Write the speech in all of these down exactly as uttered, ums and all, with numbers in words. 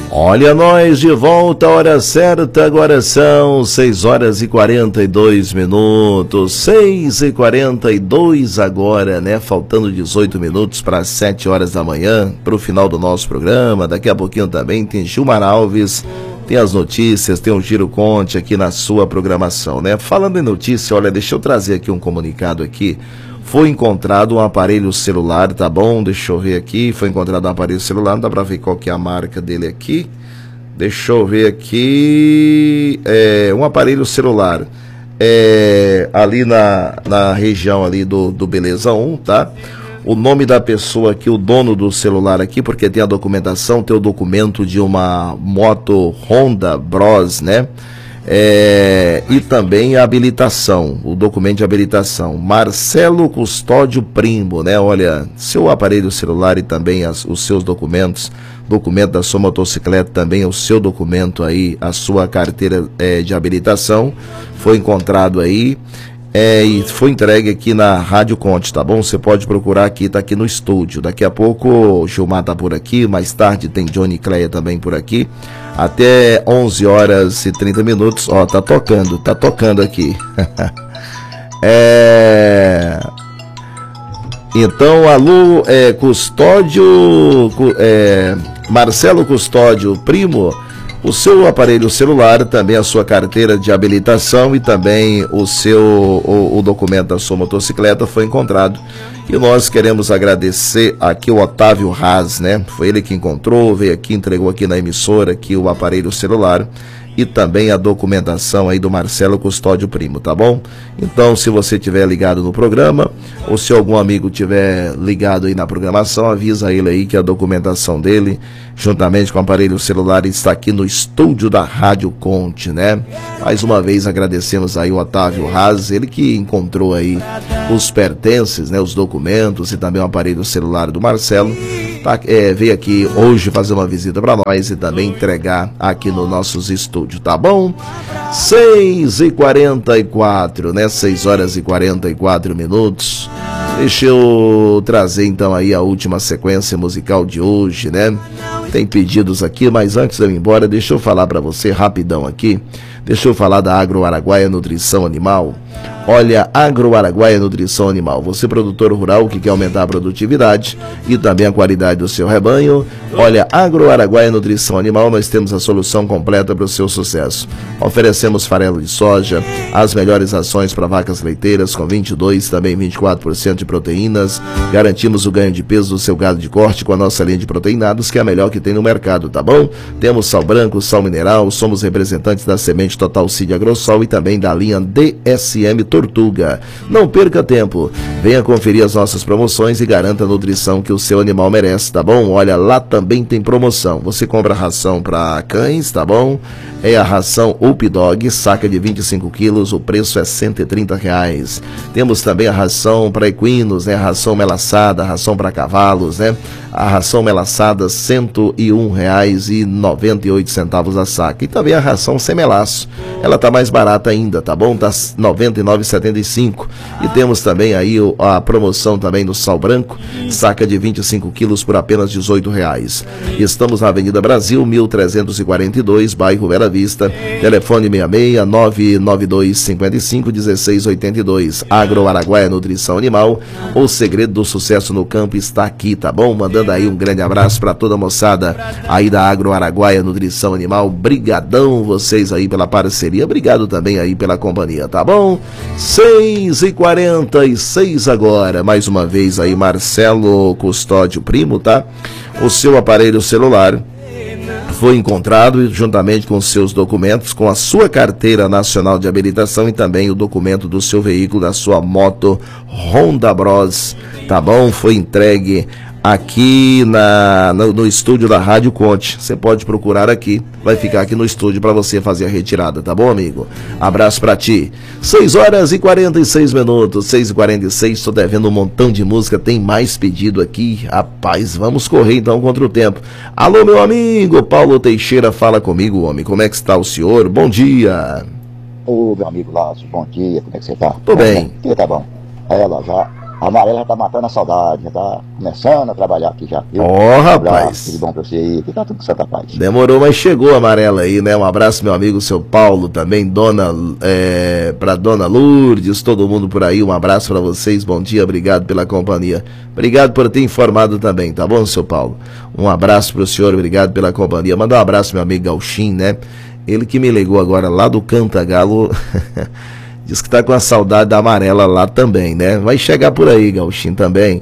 Olha nós de volta, a hora certa, agora são seis horas e quarenta e dois minutos, seis e quarenta e dois agora, né? Faltando dezoito minutos para as sete horas da manhã, para o final do nosso programa. Daqui a pouquinho também tem Gilmar Alves, tem as notícias, tem o Giro Conte aqui na sua programação, né? Falando em notícia, olha, deixa eu trazer aqui um comunicado aqui. Foi encontrado um aparelho celular, tá bom? Deixa eu ver aqui. Foi encontrado um aparelho celular, não dá pra ver qual que é a marca dele aqui. Deixa eu ver aqui. É, um aparelho celular. É, ali na, na região ali do, do Beleza um, tá? O nome da pessoa aqui, o dono do celular aqui, porque tem a documentação, tem o documento de uma moto Honda Bros, né? É, e também a habilitação, o documento de habilitação, Marcelo Custódio Primo, né? Olha, seu aparelho celular e também as, os seus documentos, documento da sua motocicleta, também o seu documento aí, a sua carteira é, de habilitação, foi encontrado aí. É, e foi entregue aqui na Rádio Conte, tá bom? Você pode procurar aqui, tá aqui no estúdio. Daqui a pouco o Gilmar tá por aqui, mais tarde tem Johnny Cleia também por aqui. Até onze horas e trinta minutos, ó, tá tocando, tá tocando aqui. é... Então, alô, é, Custódio, é, Marcelo Custódio Primo, o seu aparelho celular, também a sua carteira de habilitação e também o seu o, o documento da sua motocicleta foi encontrado. E nós queremos agradecer aqui o Otávio Haas, né? Foi ele que encontrou, veio aqui, entregou aqui na emissora aqui o aparelho celular e também a documentação aí do Marcelo Custódio Primo, tá bom? Então, se você estiver ligado no programa, ou se algum amigo estiver ligado aí na programação, avisa ele aí que a documentação dele, juntamente com o aparelho celular, está aqui no estúdio da Rádio Conte, né? Mais uma vez agradecemos aí o Otávio Haas, ele que encontrou aí os pertences, né? Os documentos e também o aparelho celular do Marcelo. Tá, é, veio aqui hoje fazer uma visita para nós e também entregar aqui nos nossos estúdios, tá bom? seis e quarenta e quatro, né? seis horas e quarenta e quatro minutos. Deixa eu trazer então aí a última sequência musical de hoje, né? Tem pedidos aqui, mas antes de eu ir embora, deixa eu falar para você rapidão aqui. Deixa eu falar da Agro Araguaia Nutrição Animal. Olha, Agro Araguaia Nutrição Animal. Você, produtor rural que quer aumentar a produtividade e também a qualidade do seu rebanho. Olha, Agro Araguaia Nutrição Animal, nós temos a solução completa para o seu sucesso. Oferecemos farelo de soja, as melhores ações para vacas leiteiras com vinte e dois por cento, também vinte e quatro por cento de proteínas. Garantimos o ganho de peso do seu gado de corte com a nossa linha de proteinados, que é a melhor que tem no mercado, tá bom? Temos sal branco, sal mineral, somos representantes da semente Total Seed Agrosol e também da linha D S M Tortuga. Não perca tempo, venha conferir as nossas promoções e garanta a nutrição que o seu animal merece, tá bom? Olha, lá também tem promoção, você compra ração para cães, tá bom? É a ração Up Dog, saca de vinte e cinco quilos, o preço é cento e trinta reais. Temos também a ração para equinos, né? A ração melaçada, a ração para cavalos, né? A ração melaçada, cento e um reais e noventa e oito centavos a saca. E também a ração sem melaço, ela tá mais barata ainda, tá bom? Tá noventa e nove reais e setenta e cinco centavos. E temos também aí a promoção também do sal branco, saca de vinte e cinco quilos por apenas dezoito reais. Estamos na Avenida Brasil, mil trezentos e quarenta e dois, bairro Bela Vista. Telefone seis seis, nove nove dois, cinco cinco, um seis oito dois. Agro Araguaia Nutrição Animal. O segredo do sucesso no campo está aqui, tá bom? Mandando aí um grande abraço para toda a moçada aí da Agro Araguaia Nutrição Animal. Brigadão vocês aí pela parceria. Obrigado também aí pela companhia, tá bom? seis e quarenta e seis agora. Mais uma vez aí, Marcelo Custódio Primo, tá? O seu aparelho celular foi encontrado juntamente com seus documentos, com a sua carteira nacional de habilitação e também o documento do seu veículo, da sua moto Honda Bros, tá bom? Foi entregue aqui na, no, no estúdio da Rádio Conte. Você pode procurar aqui, vai ficar aqui no estúdio para você fazer a retirada, tá bom, amigo? Abraço pra ti. seis horas e quarenta e seis minutos, seis e quarenta e seis, tô devendo um montão de música, tem mais pedido aqui, rapaz, vamos correr então contra o tempo. Alô, meu amigo, Paulo Teixeira, fala comigo, homem, como é que está o senhor? Bom dia. Ô, meu amigo Lácio, bom dia, como é que você tá? Tô bem. Aqui tá bom. Ela já A Amarela já tá matando a saudade, já tá começando a trabalhar aqui já. Ó, oh, rapaz. Abraço, tudo bom pra você aí, que tá tudo Santa Paz. Demorou, mas chegou a Amarela aí, né? Um abraço, meu amigo, seu Paulo, também, dona, é, pra dona Lourdes, todo mundo por aí, um abraço pra vocês, bom dia, obrigado pela companhia. Obrigado por ter informado também, tá bom, seu Paulo? Um abraço pro senhor, obrigado pela companhia. Manda um abraço, meu amigo Gauchinho, né? Ele que me ligou agora lá do Cantagalo... Diz que tá com a saudade da Amarela lá também, né? Vai chegar por aí, Gauchinho, também.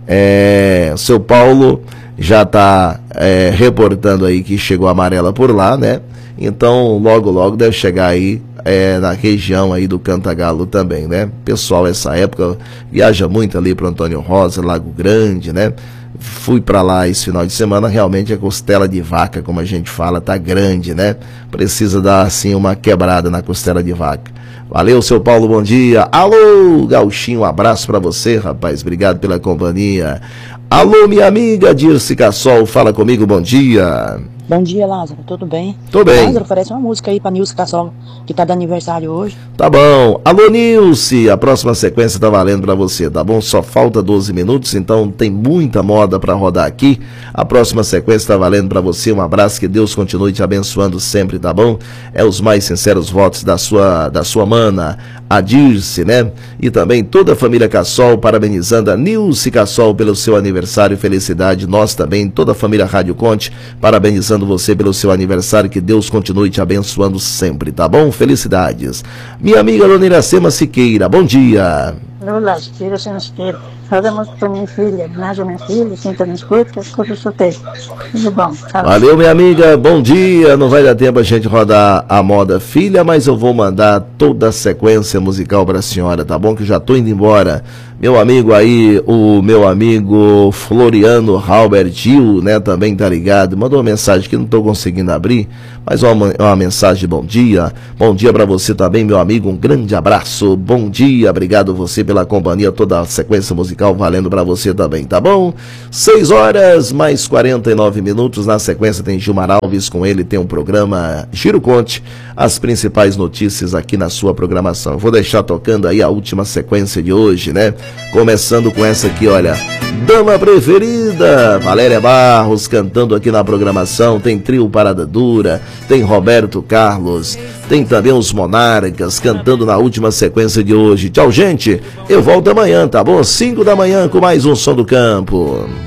É, seu Paulo já tá é, reportando aí que chegou a Amarela por lá, né? Então, logo, logo deve chegar aí é, na região aí do Cantagalo também, né? Pessoal, essa época viaja muito ali pro Antônio Rosa, Lago Grande, né? Fui para lá esse final de semana, realmente a costela de vaca, como a gente fala, tá grande, né? Precisa dar, assim, uma quebrada na costela de vaca. Valeu, seu Paulo, bom dia. Alô, Gauchinho, um abraço pra você, rapaz, obrigado pela companhia. Alô, minha amiga Dirce Cassol, fala comigo, bom dia. Bom dia, Lázaro, tudo bem? Tô bem. Lázaro, oferece uma música aí pra Nilce Cassol, que tá de aniversário hoje. Tá bom. Alô, Nilce, a próxima sequência tá valendo pra você, tá bom? Só falta doze minutos, então tem muita moda pra rodar aqui. A próxima sequência tá valendo pra você, um abraço, que Deus continue te abençoando sempre, tá bom? É os mais sinceros votos da sua, da sua mana, a Dirce, né? E também toda a família Cassol, parabenizando a Nilce Cassol pelo seu aniversário, felicidade. Nós também, toda a família Rádio Conte, parabenizando você pelo seu aniversário, que Deus continue te abençoando sempre, tá bom? Felicidades. Minha amiga Dona Iracema Siqueira, bom dia. Olá, Iracema Siqueira. Fazemos para minha filha, Nádia, minha filha, senta no escuro, que as coisas solteiras. Tudo bom. Fala. Valeu, minha amiga, bom dia. Não vai dar tempo a gente rodar a moda filha, mas eu vou mandar toda a sequência musical para a senhora, tá bom? Que eu já tô indo embora. Meu amigo aí, o meu amigo Floriano Halbert Gil, né, também tá ligado, mandou uma mensagem que não tô conseguindo abrir, mas uma, uma mensagem de bom dia. Bom dia para você também, meu amigo, um grande abraço, bom dia, obrigado você pela companhia, toda a sequência musical valendo para você também, tá bom? seis horas mais quarenta e nove minutos, na sequência tem Gilmar Alves, com ele tem um programa Giro Conte, as principais notícias aqui na sua programação. Eu vou deixar tocando aí a última sequência de hoje, né? Começando com essa aqui, olha, Dama Preferida, Valéria Barros cantando aqui na programação, tem Trio Parada Dura, tem Roberto Carlos, tem também os Monarcas cantando na última sequência de hoje. Tchau, gente, eu volto amanhã, tá bom? cinco da manhã com mais um Som do Campo.